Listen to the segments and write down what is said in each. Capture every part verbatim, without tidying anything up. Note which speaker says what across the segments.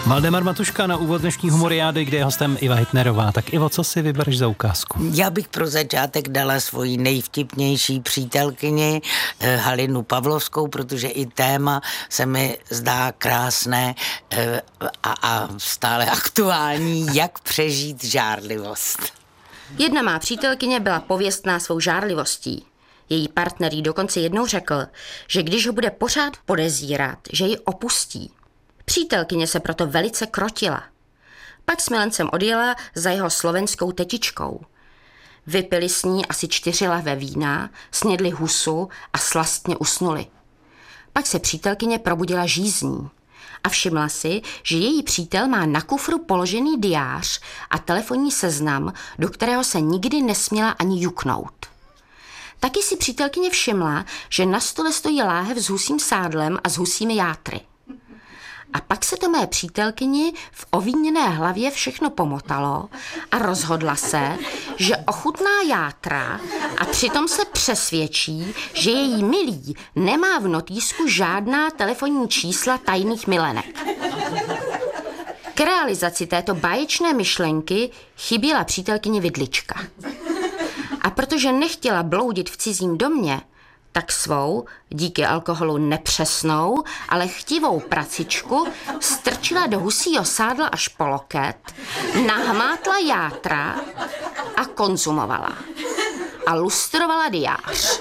Speaker 1: Valdemar Matuška na úvod dnešní humoriády, kde je hostem Iva Hitnerová. Tak Ivo, co si vybereš za ukázku?
Speaker 2: Já bych pro začátek dala svoji nejvtipnější přítelkyni eh, Halinu Pavlovskou, protože i téma se mi zdá krásné eh, a, a stále aktuální, jak přežít žárlivost.
Speaker 3: Jedna má přítelkyně byla pověstná svou žárlivostí. Její partner jí dokonce jednou řekl, že když ho bude pořád podezírat, že ji opustí. Přítelkyně se proto velice krotila. Pak s milencem odjela za jeho slovenskou tetičkou. Vypili s ní asi čtyři lahve vína, snědli husu a slastně usnuli. Pak se přítelkyně probudila žízní a všimla si, že její přítel má na kufru položený diář a telefonní seznam, do kterého se nikdy nesměla ani juknout. Taky si přítelkyně všimla, že na stole stojí láhev s husím sádlem a s husími játry. A pak se to mé přítelkyni v ovíněné hlavě všechno pomotalo a rozhodla se, že ochutná játra a přitom se přesvědčí, že její milý nemá v notýsku žádná telefonní čísla tajných milenek. K realizaci této báječné myšlenky chyběla přítelkyni vidlička. A protože nechtěla bloudit v cizím domě, tak svou, díky alkoholu nepřesnou, ale chtivou pracičku strčila do husího sádla až po loket, nahmátla játra a konzumovala. A lustrovala diář.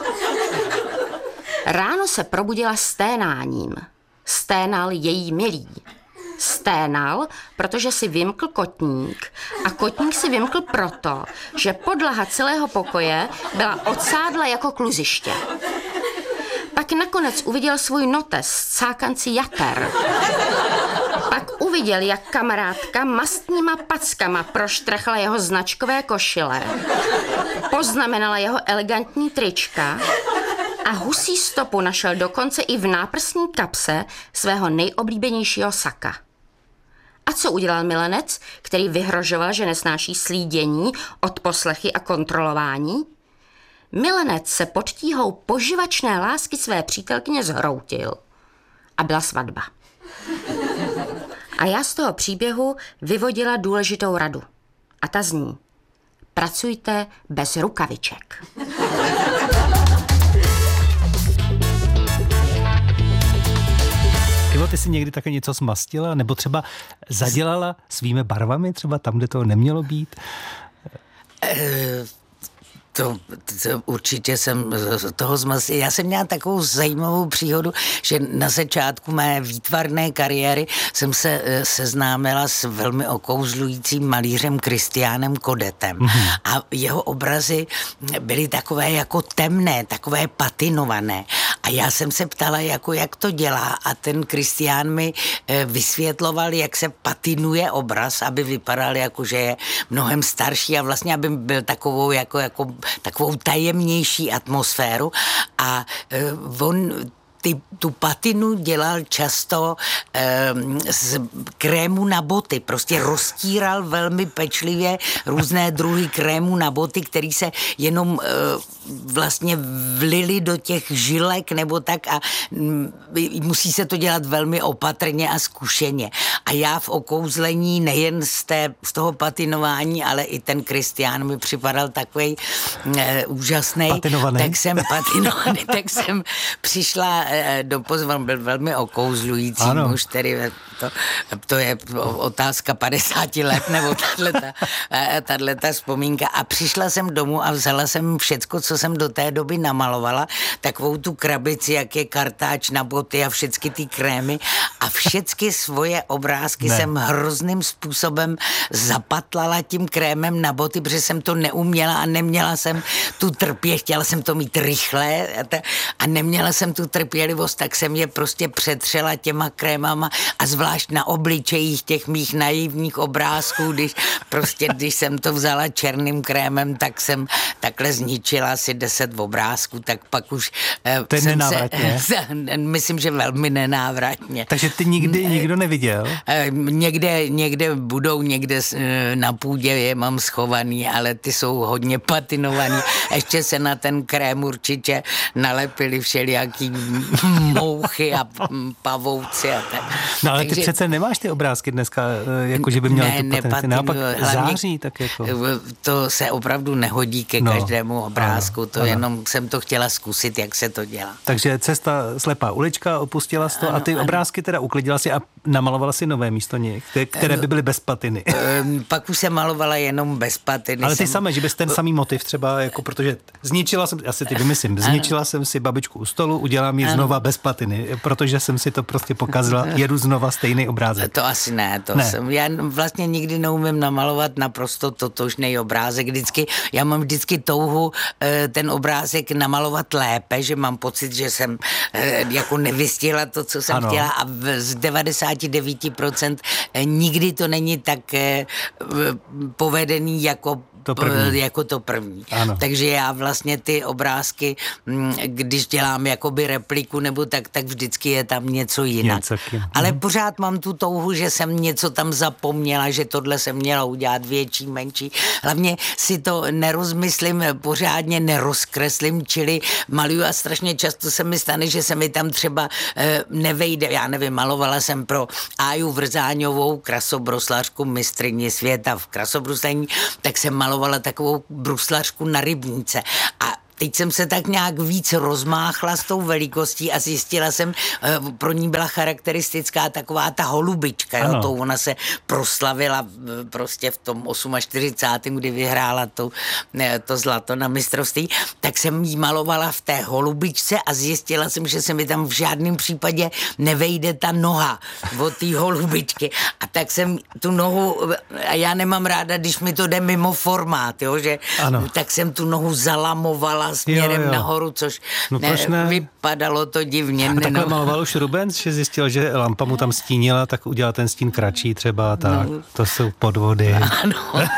Speaker 3: Ráno se probudila sténáním. Sténal její milý. Sténal, protože si vymkl kotník a kotník si vymkl proto, že podlaha celého pokoje byla od sádla jako kluziště. Pak nakonec uviděl svůj notes s cákanci jater. Pak uviděl, jak kamarádka mastníma packama proštrachla jeho značkové košile, poznamenala jeho elegantní trička a husí stopu našel dokonce i v náprsní kapse svého nejoblíbenějšího saka. A co udělal milenec, který vyhrožoval, že nesnáší slídění, odposlechy a kontrolování? Milenec se pod tíhou poživačné lásky své přítelkyně zhroutil. A byla svatba. A já z toho příběhu vyvodila důležitou radu. A ta zní: pracujte bez rukaviček.
Speaker 1: Ivo, ty jsi někdy také něco zmastila? Nebo třeba zadělala svými barvami, třeba tam, kde to nemělo být?
Speaker 2: E- To, to určitě jsem toho zmastila. Já jsem měla takovou zajímavou příhodu, že na začátku mé výtvarné kariéry jsem se seznámila s velmi okouzlujícím malířem Kristiánem Kodetem. Mm-hmm. A jeho obrazy byly takové jako temné, takové patinované. A já jsem se ptala, jako jak to dělá, a ten Kristián mi vysvětloval, jak se patinuje obraz, aby vypadal jako, že je mnohem starší a vlastně, aby byl takovou jako, jako takovou tajemnější atmosféru a uh, on ty, tu patinu dělal často um, z krému na boty, prostě roztíral velmi pečlivě různé druhy krému na boty, který se jenom uh, vlastně vlili do těch žilek nebo tak a um, musí se to dělat velmi opatrně a zkušeně. A já v okouzlení nejen z, té, z toho patinování, ale i ten Kristián mi připadal takovej uh, úžasný.
Speaker 1: Patinovaný.
Speaker 2: Tak jsem patinovaný, tak jsem přišla do pozvan, byl velmi okouzlující ano. muž, který to, to je otázka padesáti let, nebo tato vzpomínka. A přišla jsem domů a vzala jsem všecko, co jsem do té doby namalovala, takovou tu krabici, jak je kartáč na boty a všechny ty krémy a všechny svoje obrázky ne. jsem hrozným způsobem zapatlala tím krémem na boty, protože jsem to neuměla a neměla jsem tu trpě, chtěla jsem to mít rychle a neměla jsem tu trpělivost, tak jsem je prostě přetřela těma krémama a zvlášť na obličejích těch mých naivních obrázků, když prostě, když jsem to vzala černým krémem, tak jsem takhle zničila asi deset obrázků, tak pak už
Speaker 1: to je nenávratně.
Speaker 2: Se, myslím, že velmi nenávratně.
Speaker 1: Takže ty nikdy nikdo neviděl?
Speaker 2: Někde, někde budou, někde na půdě je mám schovaný, ale ty jsou hodně patinovaný. Ještě se na ten krém určitě nalepili všelijaký mouchy a pavouci a tak.
Speaker 1: No ale
Speaker 2: Takže,
Speaker 1: ty přece nemáš ty obrázky dneska, jako že by měly
Speaker 2: ne,
Speaker 1: tu patiny. Naopak září, tak jako.
Speaker 2: To se opravdu nehodí ke
Speaker 1: no,
Speaker 2: každému obrázku, to
Speaker 1: ano.
Speaker 2: jenom jsem to chtěla zkusit, jak se to dělá.
Speaker 1: Takže cesta slepá ulička, opustila jsi to ano, a ty ano. obrázky teda uklidila si a namalovala si nové místo něj, které by byly bez patiny.
Speaker 2: Pak už se malovala jenom bez patiny.
Speaker 1: Ale ty
Speaker 2: jsem...
Speaker 1: samé, že bys ten samý motiv třeba, jako protože zničila jsem, asi ty vymyslím, zničila ano. jsem si babičku u stolu, udělám ji ano. znova bez patiny, protože jsem si to prostě pokazila, jedu znova stejný obrázek.
Speaker 2: To asi ne, to
Speaker 1: ne.
Speaker 2: jsem, já vlastně nikdy neumím namalovat naprosto totožný obrázek, vždycky, já mám vždycky touhu ten obrázek namalovat lépe, že mám pocit, že jsem jako nevystihla to, co jsem ano. chtěla a z devadesát devět procent nikdy to není tak povedený jako
Speaker 1: To první.
Speaker 2: jako to první.
Speaker 1: Ano.
Speaker 2: Takže já vlastně ty obrázky, když dělám jakoby repliku nebo tak, tak vždycky je tam něco jinak.
Speaker 1: Něco
Speaker 2: Ale pořád mám tu touhu, že jsem něco tam zapomněla, že tohle jsem měla udělat větší, menší. Hlavně si to nerozmyslím, pořádně nerozkreslím, čili maluju a strašně často se mi stane, že se mi tam třeba e, nevejde. Já nevím, malovala jsem pro Áju Vrzáňovou, krasobruslařku, mistryni světa v krasobruslení, tak jsem malovala takovou bruslařku na rybníce a teď jsem se tak nějak víc rozmáchla s tou velikostí a zjistila jsem, pro ní byla charakteristická taková ta holubička, jo, to ona se proslavila prostě v tom čtyřicátém osmém kdy vyhrála to, to zlato na mistrovství, tak jsem jí malovala v té holubičce a zjistila jsem, že se mi tam v žádném případě nevejde ta noha od té holubičky a tak jsem tu nohu, a já nemám ráda, když mi to jde mimo formát, jo, že ano. tak jsem tu nohu zalamovala směrem jo, jo. nahoru, což
Speaker 1: no,
Speaker 2: ne,
Speaker 1: ne?
Speaker 2: vypadalo to divně.
Speaker 1: A takhle maloval už Rubens, že zjistil, že lampa mu tam stínila, tak udělal ten stín kratší třeba, tak no. to jsou podvody.
Speaker 2: Ano.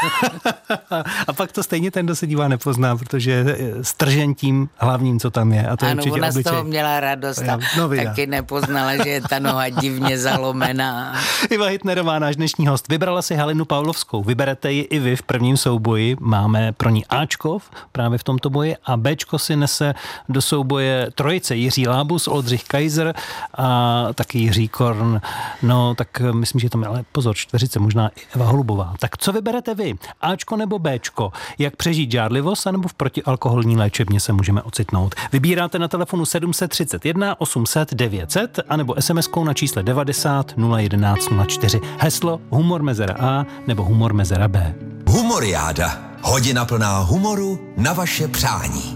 Speaker 1: A pak to stejně ten, kdo se dívá, nepozná, protože stržen tím hlavním, co tam je. A to je
Speaker 2: ano,
Speaker 1: určitě
Speaker 2: ona
Speaker 1: obličej.
Speaker 2: z toho měla radost a no, taky nepoznala, že je ta noha divně zalomená.
Speaker 1: Iva Hitnerová, náš dnešní host, vybrala si Halinu Pavlovskou. Vyberete ji i vy v prvním souboji. Máme pro ní Ačko právě v tomto boji a Bčko si nese do souboje trojice Jiří Lábus, Oldřich Kaiser a taky Jiří Korn. No tak myslím, že tam je ale pozor, čtveřice, možná i Eva Holubová. Tak co vyberete vy? Ačko nebo Bčko? Jak přežít žárlivost anebo v protialkoholní léčebně se můžeme ocitnout? Vybíráte na telefonu sedm set třicet jedna osm set devět set anebo es em eskou na čísle devadesát nula jedenáct nula čtyři. Heslo Humor mezera A nebo Humor mezera B.
Speaker 4: Humoriáda. Hodina plná humoru na vaše přání.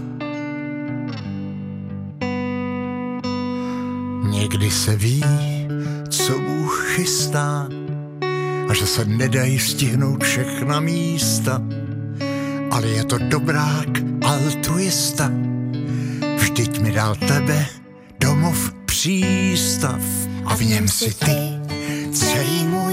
Speaker 5: Někdy se ví, co Bůh chystá a že se nedají stihnout všechna místa, ale je to dobrák altruista. Vždyť mi dal tebe domov přístav a v něm si ty celý můj